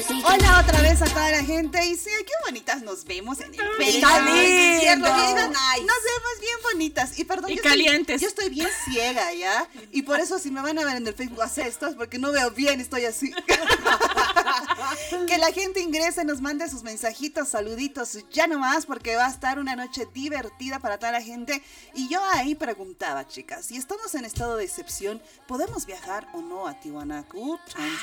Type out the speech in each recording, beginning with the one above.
Hola otra vez a toda la gente y sí, qué bonitas nos vemos en el Facebook. Está lindo. Nos vemos bien bonitas y perdón, y calientes. Yo estoy bien ciega, ¿ya? Y por eso si me van a ver en el Facebook hacer esto es porque no veo bien, estoy así. Que la gente ingrese, nos mande sus mensajitos, saluditos, ya nomás porque va a estar una noche divertida para toda la gente. Y yo ahí preguntaba, chicas, si estamos en estado de excepción, ¿podemos viajar o no a Tiwanaku?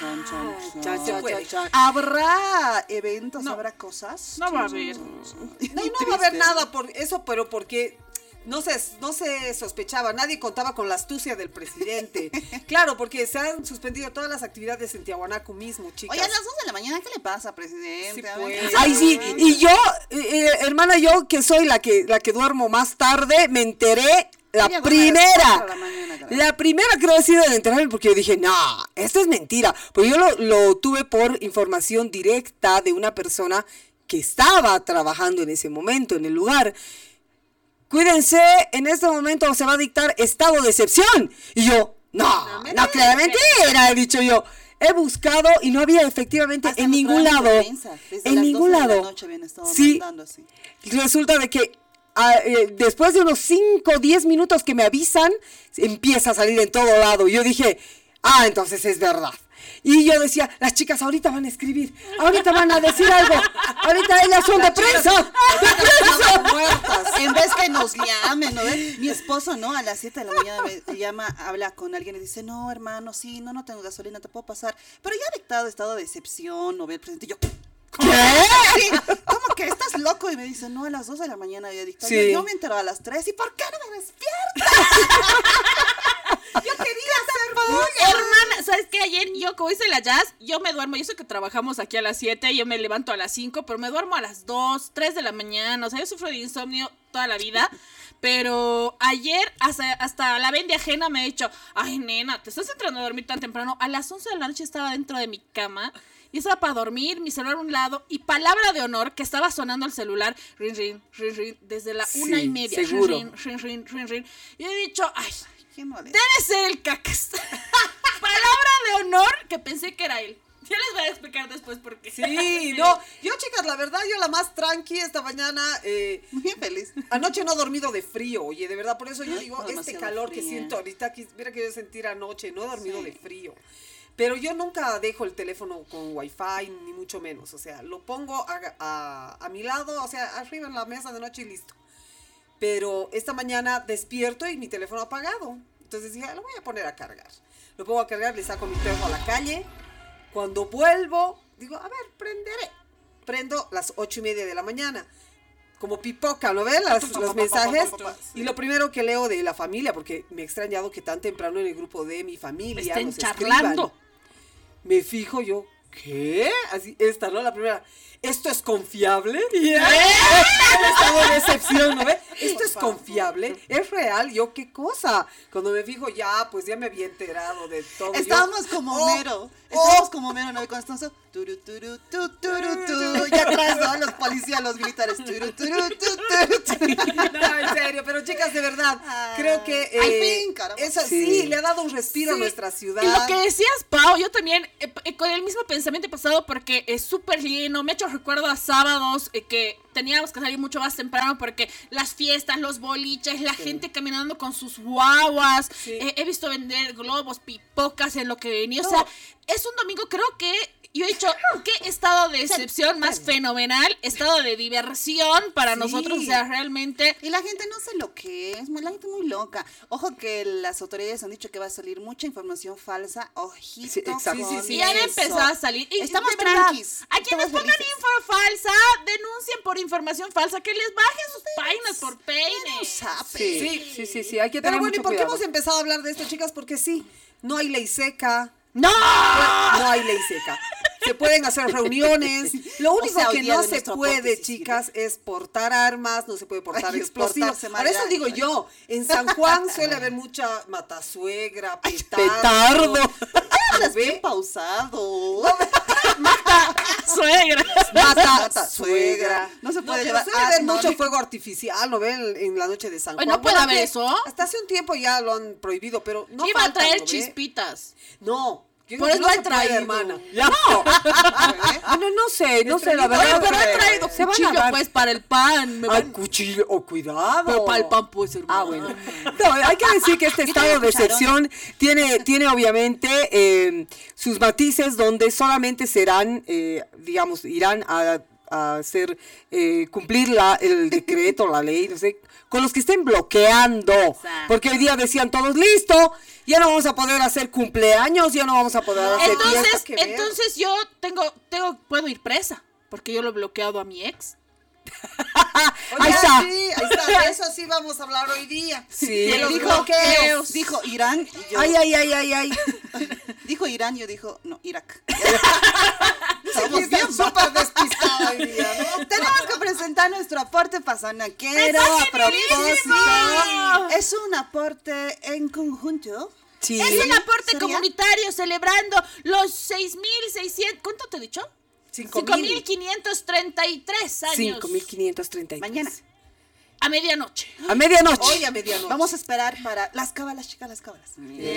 Se puede. ¿Habrá eventos, habrá cosas? No va a haber. No va a haber nada por eso, pero porque no se sospechaba, nadie contaba con la astucia del presidente. Claro, porque se han suspendido todas las actividades en Tiwanaku mismo, chicas. Oye, a las 2 de la mañana, ¿qué le pasa, presidente? Sí, pues. Ay, sí, y yo, hermana, yo que soy la que duermo más tarde, me enteré la primera creo ha sido de enterarme porque yo dije, no, esto es mentira, porque yo lo tuve por información directa de una persona que estaba trabajando en ese momento en el lugar. Cuídense, en este momento se va a dictar estado de excepción. Y yo, no, claramente era, he dicho yo. He buscado y no había efectivamente en ningún lado. En ningún lado. Sí, resulta de que después de unos 5 o 10 minutos que me avisan, empieza a salir en todo lado. Y yo dije, entonces es verdad. Y yo decía, las chicas ahorita van a escribir, ahorita van a decir algo, ahorita ellas son de prensa, muertas. En vez que nos llamen, ¿no ves? Mi esposo, ¿no? A las 7 de la mañana me llama, habla con alguien y dice, no, hermano, sí, no tengo gasolina, te puedo pasar. Pero ya ha dictado estado de excepción, ¿no ve? El presidente, yo... ¿Qué? Sí, ¿cómo que estás loco? Y me dice, no, a las 2 de la mañana había dictado. Sí. Yo me entero a las 3. ¿Y por qué no me despiertas? Yo quería hacer bulla. Hermana, ¿sabes qué? Ayer yo, como dice la Jazz, yo me duermo. Yo sé que trabajamos aquí a las 7, yo me levanto a las 5, pero me duermo a las 2, 3 de la mañana. O sea, yo sufro de insomnio toda la vida. Pero ayer hasta la Bendy ajena me ha dicho, ay, nena, ¿te estás entrando a dormir tan temprano? A las 11 de la noche estaba dentro de mi cama. Y estaba para dormir, mi celular a un lado, y palabra de honor que estaba sonando el celular, rin, rin, rin, rin, desde la 1:30. Seguro. Rin, rin, rin, rin, rin. Y he dicho, ay, ¿Quién no le- debe ser el cacas. Palabra de honor que pensé que era él. Ya les voy a explicar después por qué. Sí, no, yo chicas, la verdad, yo la más tranqui esta mañana, Bien feliz. anoche no he dormido de frío, oye, de verdad, por eso yo digo, este demasiado calor que frío. siento ahorita, mira que yo sentir anoche, no he dormido de frío. Pero yo nunca dejo el teléfono con wifi, ni mucho menos. O sea, lo pongo a mi lado, o sea, arriba en la mesa de noche y listo. Pero esta mañana despierto y mi teléfono apagado. Entonces dije, lo voy a poner a cargar. Lo pongo a cargar, le saco mi teléfono a la calle. Cuando vuelvo, digo, a ver, prenderé. Prendo las 8:30 de la mañana. Como pipoca, ¿no ven? Los mensajes. Y lo primero que leo de la familia, porque me he extrañado que tan temprano en el grupo de mi familia estén nos charlando. escriban. Me fijo yo, ¿qué? Así, esta, ¿no? La primera, ¿esto es confiable? Estado de excepción, ¿no ve? ¿Esto es confiable? ¿Es real? Yo, ¿qué cosa? Cuando me fijo, pues ya me había enterado de todo. Estábamos como Homero. Estábamos como Homero, ¿no? Cuando estamos turu, turu, tu, turu, tu. Y atrás, ¿no? Los policías, los militares. Turu, turu, tu, turu, tu. No, en serio, pero chicas, de verdad, creo que al fin, caramba. eso sí, le ha dado un respiro a Sí. nuestra ciudad. Y lo que decías, Pau, yo también, con el mismo pensamiento he pasado porque es súper lleno, me ha hecho recuerdo a sábados que teníamos que salir mucho más temprano porque las fiestas, los boliches, la gente caminando con sus guaguas, Sí. he visto vender globos, pipocas en lo que venía, o sea, es un domingo, creo que yo he dicho, qué estado de excepción más fenomenal, estado de diversión para Sí. nosotros, o sea, realmente... Y la gente no sé lo que es, la gente muy loca. Ojo que las autoridades han dicho que va a salir mucha información falsa. Ojito. Sí, exacto. con Y han eso. empezado a salir. Y Estamos de verdad, tranquis. a quienes estamos pongan felices. info falsa, denuncien por información falsa, que les bajen sus páginas por peine. Sí, hay que Pero tener bueno, ¿y mucho por qué cuidado. hemos empezado a hablar de esto, chicas? Porque sí, no hay ley seca. ¡No! No hay ley seca. Se pueden hacer reuniones. Lo único sea, hoy que día no de se nuestro puede, aporte, sí, chicas, es portar armas, no se puede portar Ay, explosivos. portarse Por eso mal, digo ay. yo, en San Juan suele haber mucha matasuegra, petardo. Hablas ¿Ve? bien pausado. Suegra. Mata suegra. No se puede pero llevar suele haber asno, mucho ni- fuego artificial, ¿no ven? En la noche de San Ay, Juan. ¿no puede Bueno, haber que eso? Hasta hace un tiempo ya lo han prohibido, pero no Iba a faltan, traer ¿no ve? chispitas. No, Yo Por digo eso que no he se puede, traído. hermana. No, no sé, la Oye, verdad. pero he traído se van a cuchillo, dar. pues, para el pan. Ay, cuchillo, cuidado. Pero para el pan, pues, hermano. Ah, bueno. No, hay que decir que este estado de excepción tiene obviamente sus matices donde solamente serán, digamos, irán a hacer cumplir el decreto, la ley, no sé, con los que estén bloqueando. Exacto. Porque hoy día decían todos, listo, ya no vamos a poder hacer cumpleaños, ya no vamos a poder hacer fiestas. Entonces yo puedo ir presa, porque yo lo he bloqueado a mi ex. Oye, Ahí está. Sí, ahí está. De eso sí vamos a hablar hoy día. Sí. De los Dijo, bloqueos. dijo Irán y yo. Ay. Dijo Irán, yo dijo, no, Irak. Estamos bien súper despistados hoy día, ¿no? Tenemos que presentar nuestro aporte pasanaquero a propósito. Es un aporte en conjunto. Sí. Es un aporte ¿Sería? comunitario celebrando los 6.600, ¿cuánto te he dicho? 5.533 años. 5.533. Mañana. A medianoche. A medianoche. Hoy a medianoche. Vamos a esperar para las cábalas, chicas, las cábalas.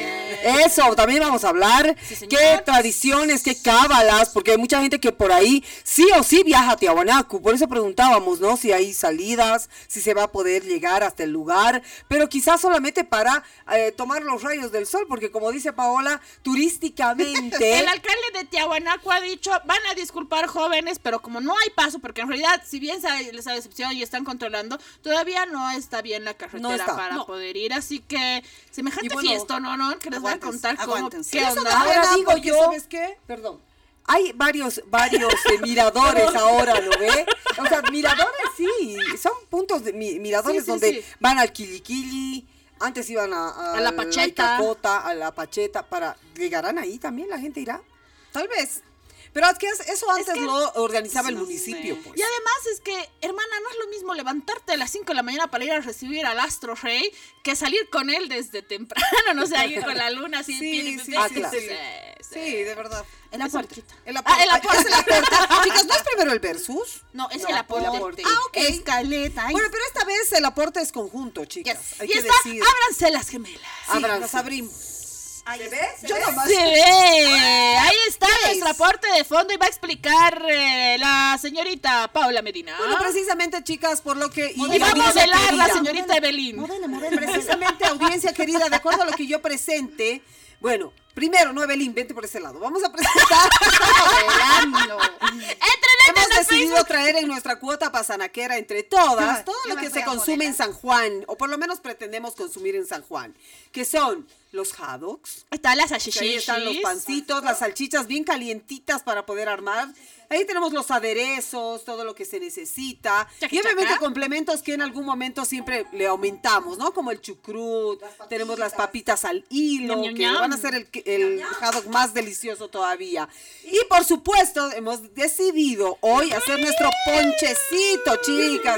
Eso, también vamos a hablar Sí, señor. qué tradiciones, qué cábalas, porque hay mucha gente que por ahí sí o sí viaja a Tiahuanacu, por eso preguntábamos, ¿no? Si hay salidas, si se va a poder llegar hasta el lugar, pero quizás solamente para tomar los rayos del sol, porque como dice Paola, turísticamente... El alcalde de Tiahuanaco ha dicho, van a disculpar jóvenes, pero como no hay paso, porque en realidad, si bien les ha decepcionado y están controlando, todavía no está bien la carretera No está. para No. poder ir, así que semejante Y bueno, fiesta, ¿no? Que les voy a contar cómo, aguántense. qué Eso onda. da Ahora pena, digo porque, yo, ¿sabes qué? perdón, hay varios miradores ahora, ¿no ve? O sea, miradores sí, son puntos de miradores Sí, sí, donde sí. van al Quiliquili, antes iban a la Pacheta. a la Pacheta, ¿llegarán ahí también? ¿La gente irá? Tal vez. Pero es que eso antes que- lo organizaba el no municipio, sé. pues. Y además es que, hermana, no es lo mismo levantarte a las 5 de la mañana para ir a recibir al astro rey que salir con él desde temprano, no sé, ir con la luna así. Sí, sí, sí, claro. sí. Sí, de verdad. El aporte. El aporte. el aporte. Es el aporte. Chicas, ¿no es primero el versus? No, es No, el aporte. el aporte. Ah, ok. Escaleta. ay. Bueno, pero esta vez el aporte es conjunto, chicas. Hay Y que está, decir. ábranse las gemelas. Sí, ábranse. las abrimos. Ahí ve? está. ¿Se Yo ve? nomás. Se ve. Ahí está ¿Qué nuestro es? aporte de fondo y va a explicar la señorita Paula Medina. Bueno, precisamente, chicas, por lo que... y va a audiencia modelar la querida, señorita Evelyn. Modele. Precisamente, audiencia querida, de acuerdo a lo que yo presente... Bueno, primero, no, Evelyn, vente por ese lado. Vamos a presentar... Verano. Hemos decidido traer en nuestra cuota pasanaquera entre todas todo Yo lo me que voy se a consume poner. en San Juan, o por lo menos pretendemos consumir en San Juan, que son los haddocks, Están las que ahí salchichis. están los pancitos, las salchichas bien calientitas para poder armar. Ahí tenemos los aderezos, todo lo que se necesita. Chaca, Y obviamente chaca. complementos que en algún momento siempre le aumentamos, ¿no? Como el chucrut, tenemos las papitas al hilo, Ñam, ñam, que ñam. van a ser el haddock más delicioso todavía. Y por supuesto, hemos decidido hoy hacer nuestro ponchecito, chicas.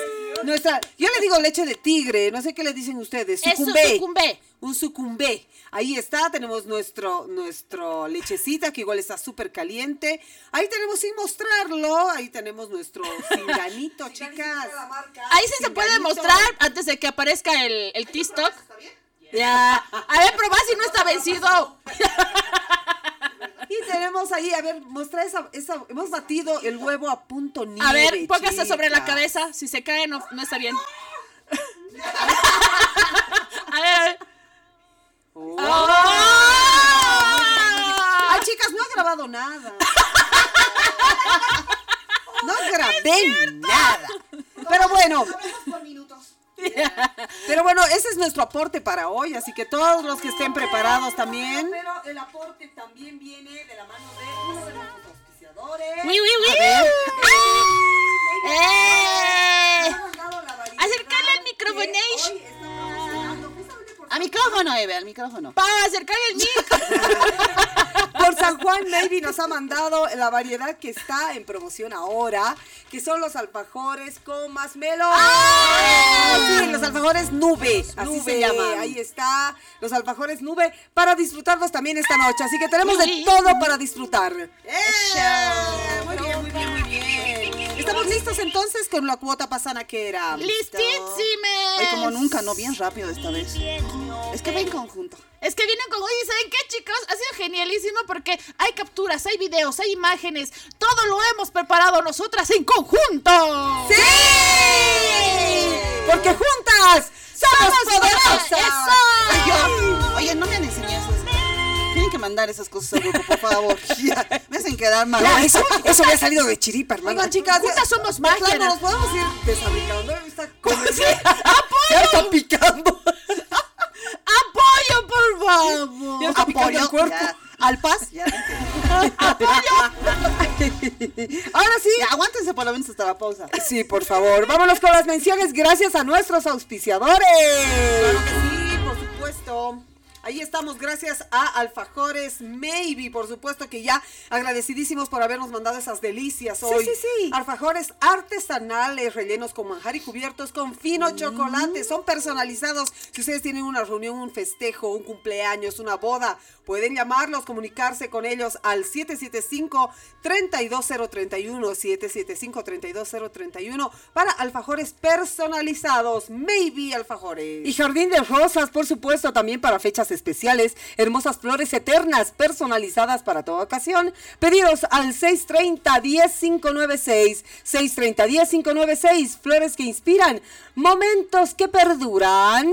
Yo le digo leche de tigre, no sé qué le dicen ustedes. Es Sucumbé. sucumbé. Un sucumbé. Ahí está, tenemos nuestro lechecita que igual está súper caliente. Ahí tenemos, sin mostrarlo, ahí tenemos nuestro cinganito, chicas. Ahí sí se puede Cinganito. mostrar antes de que aparezca el TikTok. Ya. A ver, probá si no está vencido. Y tenemos ahí, a ver, muestra esa, hemos batido el huevo a punto nieve. A ver, póngase sobre la chicas. cabeza. Si se cae, no está bien. A ver. Oh. ¡Oh! Ay, chicas, no he grabado nada. No grabé nada. Pero bueno. Pero bueno, ese es nuestro aporte para hoy, así que todos los que estén preparados también. Pero el aporte también viene de la mano de uno de nuestros auspiciadores. ¡Uy, uy, uy! Acercarle al micrófono. Al micrófono, Eve, al micrófono. Para acercarle el mic. Por San Juan Navy nos ha mandado la variedad que está en promoción ahora, que son los alfajores con masmelo. Sí, los alfajores nube, así Nube, se llaman. ahí está, los alfajores nube, para disfrutarlos también esta noche. Así que tenemos de Sí. todo para disfrutar. Muy bien, muy bien, muy bien. ¿Estamos listos entonces con la cuota pasanaquera? ¡Listísime! Ay, como nunca, no, bien rápido esta vez. Es que va en conjunto. Es que vienen con, oye, ¿saben qué, chicos? Ha sido genialísimo porque hay capturas, hay videos, hay imágenes. Todo lo hemos preparado nosotras en conjunto. ¡Sí! Porque juntas somos poderosas. ¡Eso! Oye, no me han enseñado eso. Tienen que mandar esas cosas al grupo, por favor. Ya, me hacen quedar mal. Ya, eso me ha salido de chiripa, hermano. Oigan, chicas, Juntas somos magia. claro, nos podemos ir desabricando. Ya está picando. ¡Apoyo, por favor! Ya está picando el cuerpo. Ya. Al paz, ya. Ahora sí. Ya, aguántense por lo menos hasta la pausa. Sí, por favor. Vámonos con las menciones gracias a nuestros auspiciadores. Claro que sí, por supuesto. Ahí estamos, gracias a Alfajores Maybe, por supuesto que ya agradecidísimos por habernos mandado esas delicias hoy. Sí. Alfajores artesanales, rellenos con manjar y cubiertos con fino chocolate. Son personalizados. Si ustedes tienen una reunión, un festejo, un cumpleaños, una boda, pueden llamarlos, comunicarse con ellos al 775-32031, 775-32031 para alfajores personalizados. Maybe Alfajores. Y Jardín de Rosas, por supuesto, también para fechas especiales, hermosas flores eternas personalizadas para toda ocasión. Pedidos al 630-10596, 630-10596, flores que inspiran, momentos que perduran.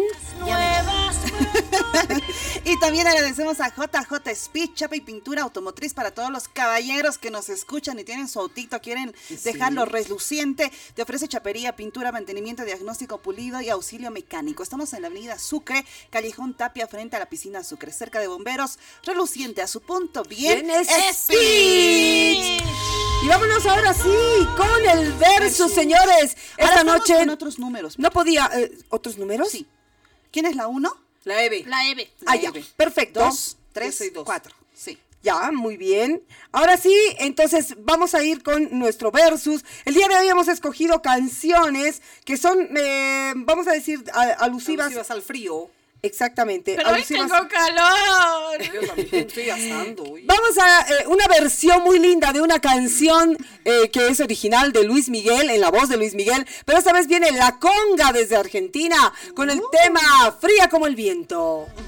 Y también agradecemos a JJ Speed, chapa y pintura automotriz para todos los caballeros que nos escuchan y tienen su autito, quieren dejarlo reluciente. Te ofrece chapería, pintura, mantenimiento, diagnóstico pulido y auxilio mecánico. Estamos en la avenida Sucre, Callejón Tapia, frente a la piscina Sucre, cerca de Bomberos, reluciente a su punto. Bien, Speed. Y vámonos ahora sí con el versus, señores. Ahora Esta estamos noche con otros números. no podía. ¿Otros números? Sí. ¿Quién es la 1? La Eve. La Eve. Ah, ya. Perfecto. 2, 3, Yo soy 2. 4. Sí. Ya, muy bien. Ahora sí, entonces vamos a ir con nuestro versus. El día de hoy hemos escogido canciones que son, vamos a decir, alusivas. Al frío. Exactamente. Pero hoy tengo calor. Dios, a mí me estoy asando hoy. Vamos a una versión muy linda de una canción que es original de Luis Miguel, en la voz de Luis Miguel, pero esta vez viene La Conga desde Argentina con el tema Fría como el viento.